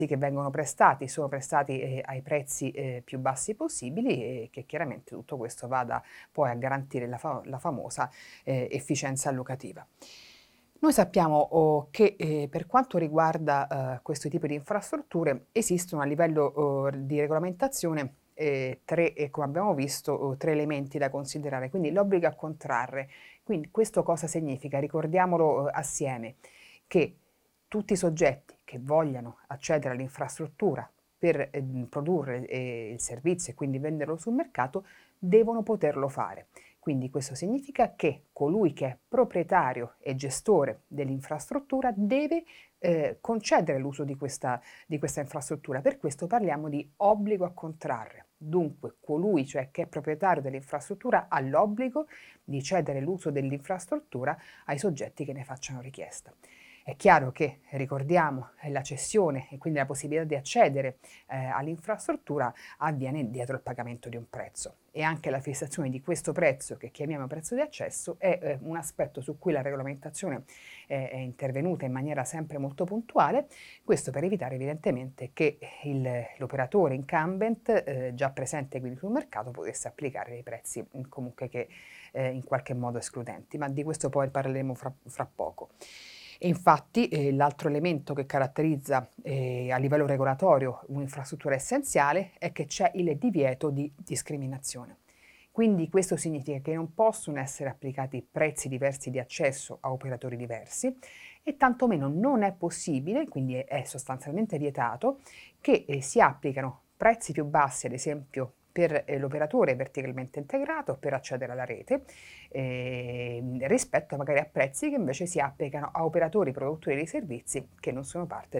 che vengono prestati sono prestati ai prezzi più bassi possibili e che chiaramente tutto questo vada poi a garantire la famosa efficienza allocativa. Noi sappiamo che per quanto riguarda questo tipo di infrastrutture esistono a livello di regolamentazione come abbiamo visto, 3 elementi da considerare, quindi l'obbligo a contrarre. Quindi questo cosa significa? Ricordiamolo assieme, che tutti i soggetti che vogliano accedere all'infrastruttura per produrre il servizio e quindi venderlo sul mercato devono poterlo fare. Quindi questo significa che colui che è proprietario e gestore dell'infrastruttura deve concedere l'uso di questa infrastruttura. Per questo parliamo di obbligo a contrarre. Dunque colui cioè che è proprietario dell'infrastruttura ha l'obbligo di cedere l'uso dell'infrastruttura ai soggetti che ne facciano richiesta. È chiaro che, ricordiamo, la cessione e quindi la possibilità di accedere all'infrastruttura avviene dietro il pagamento di un prezzo e anche la fissazione di questo prezzo, che chiamiamo prezzo di accesso, è un aspetto su cui la regolamentazione è intervenuta in maniera sempre molto puntuale, questo per evitare evidentemente che l'operatore incumbent già presente quindi sul mercato potesse applicare dei prezzi comunque che in qualche modo escludenti, ma di questo poi parleremo fra poco. E infatti l'altro elemento che caratterizza a livello regolatorio un'infrastruttura essenziale è che c'è il divieto di discriminazione. Quindi questo significa che non possono essere applicati prezzi diversi di accesso a operatori diversi e tantomeno non è possibile, quindi è sostanzialmente vietato, che si applicano prezzi più bassi, ad esempio per l'operatore verticalmente integrato per accedere alla rete, rispetto magari a prezzi che invece si applicano a operatori produttori di servizi che non sono parte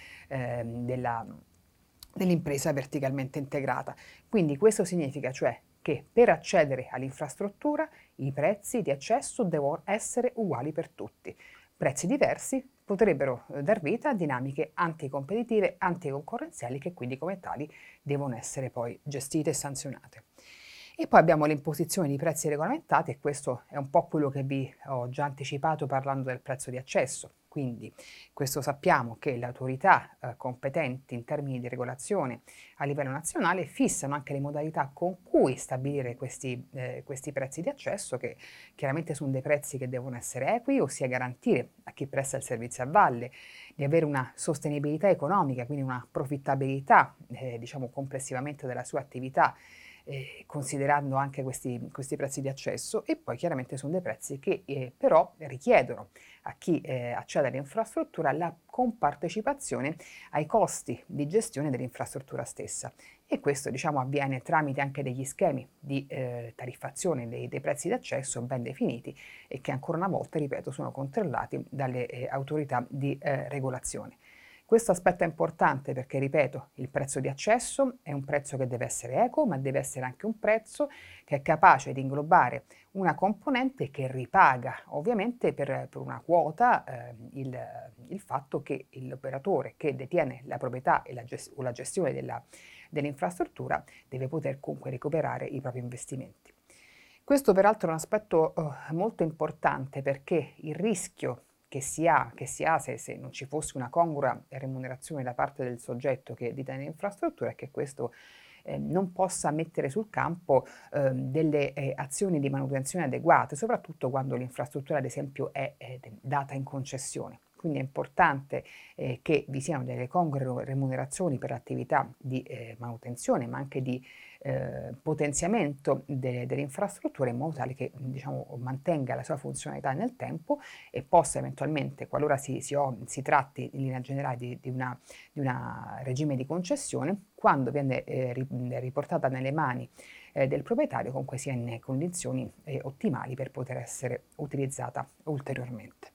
dell'impresa verticalmente integrata. Quindi questo significa cioè che per accedere all'infrastruttura i prezzi di accesso devono essere uguali per tutti. Prezzi diversi potrebbero dar vita a dinamiche anticompetitive, anticoncorrenziali che quindi come tali devono essere poi gestite e sanzionate. E poi abbiamo l'imposizione di prezzi regolamentati e questo è un po' quello che vi ho già anticipato parlando del prezzo di accesso. Quindi questo sappiamo che le autorità competenti in termini di regolazione a livello nazionale fissano anche le modalità con cui stabilire questi prezzi di accesso, che chiaramente sono dei prezzi che devono essere equi, ossia garantire a chi presta il servizio a valle di avere una sostenibilità economica, quindi una profittabilità diciamo complessivamente della sua attività, considerando anche questi prezzi di accesso, e poi chiaramente sono dei prezzi che però richiedono a chi accede all'infrastruttura la compartecipazione ai costi di gestione dell'infrastruttura stessa e questo diciamo avviene tramite anche degli schemi di tariffazione dei prezzi di accesso ben definiti e che ancora una volta, ripeto, sono controllati dalle autorità di regolazione. Questo aspetto è importante perché, ripeto, il prezzo di accesso è un prezzo che deve essere equo, ma deve essere anche un prezzo che è capace di inglobare una componente che ripaga ovviamente per una quota il fatto che l'operatore che detiene la proprietà e o la gestione dell'infrastruttura deve poter comunque recuperare i propri investimenti. Questo peraltro è un aspetto molto importante perché il rischio che si ha se non ci fosse una congrua remunerazione da parte del soggetto che detiene l'infrastruttura è che questo non possa mettere sul campo delle azioni di manutenzione adeguate, soprattutto quando l'infrastruttura ad esempio è data in concessione. Quindi è importante che vi siano delle congrue remunerazioni per attività di manutenzione, ma anche di potenziamento delle infrastrutture in modo tale che diciamo, mantenga la sua funzionalità nel tempo e possa eventualmente, qualora si tratti in linea generale di una regime di concessione, quando viene riportata nelle mani del proprietario, comunque sia in condizioni ottimali per poter essere utilizzata ulteriormente.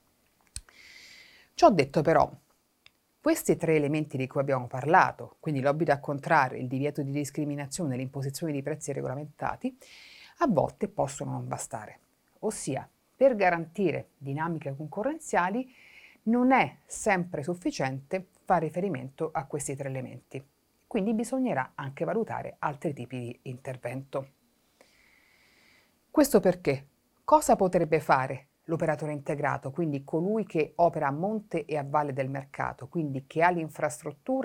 Ciò detto però, questi 3 elementi di cui abbiamo parlato, quindi l'obbligo a contrarre, il divieto di discriminazione, l'imposizione di prezzi regolamentati, a volte possono non bastare. Ossia, per garantire dinamiche concorrenziali non è sempre sufficiente fare riferimento a questi 3 elementi. Quindi bisognerà anche valutare altri tipi di intervento. Questo perché cosa potrebbe fare l'operatore integrato, quindi colui che opera a monte e a valle del mercato, quindi che ha l'infrastruttura